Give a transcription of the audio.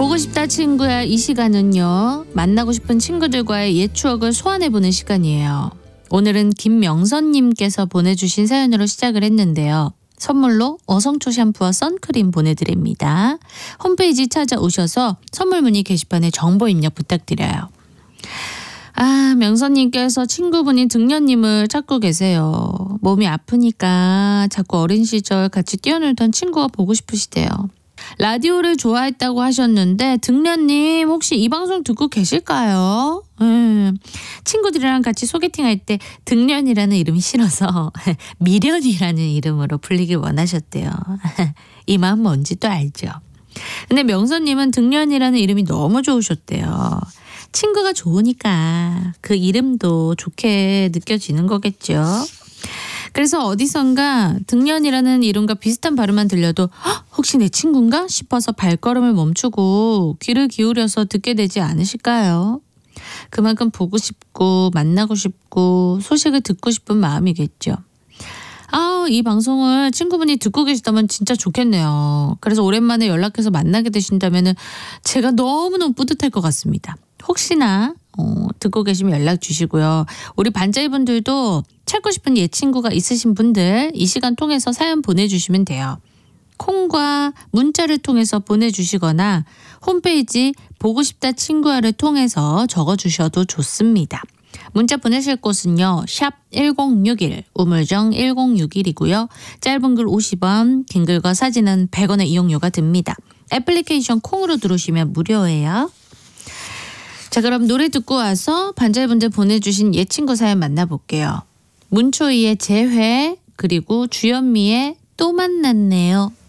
보고 싶다 친구야. 이 시간은요, 만나고 싶은 친구들과의 옛 추억을 소환해보는 시간이에요. 오늘은 김명선님께서 보내주신 사연으로 시작을 했는데요. 선물로 어성초 샴푸와 선크림 보내드립니다. 홈페이지 찾아오셔서 선물 문의 게시판에 정보 입력 부탁드려요. 명선님께서 친구분인 등려님을 찾고 계세요. 몸이 아프니까 자꾸 어린 시절 같이 뛰어놀던 친구가 보고 싶으시대요. 라디오를 좋아했다고 하셨는데 등려님 혹시 이 방송 듣고 계실까요? 친구들이랑 같이 소개팅할 때 등련이라는 이름이 싫어서 미련이라는 이름으로 불리길 원하셨대요. 이 마음 뭔지도 알죠. 근데 명선님은 등련이라는 이름이 너무 좋으셨대요. 친구가 좋으니까 그 이름도 좋게 느껴지는 거겠죠. 그래서 어디선가 등련이라는 이름과 비슷한 발음만 들려도 혹시 내 친구인가 싶어서 발걸음을 멈추고 귀를 기울여서 듣게 되지 않으실까요? 그만큼 보고 싶고 만나고 싶고 소식을 듣고 싶은 마음이겠죠. 이 방송을 친구분이 듣고 계시다면 진짜 좋겠네요. 그래서 오랜만에 연락해서 만나게 되신다면 제가 너무너무 뿌듯할 것 같습니다. 혹시나 듣고 계시면 연락 주시고요. 우리 반자이분들도 찾고 싶은 옛 친구가 있으신 분들 이 시간 통해서 사연 보내주시면 돼요. 콩과 문자를 통해서 보내주시거나 홈페이지 보고 싶다 친구야를 통해서 적어주셔도 좋습니다. 문자 보내실 곳은요. 샵 1061 우물정 1061이고요. 짧은 글 50원, 긴 글과 사진은 100원의 이용료가 듭니다. 애플리케이션 콩으로 들어오시면 무료예요. 자, 그럼 노래 듣고 와서 반자분들 보내주신 옛 친구 사연 만나볼게요. 문초희의 재회 그리고 주현미의 또 만났네요.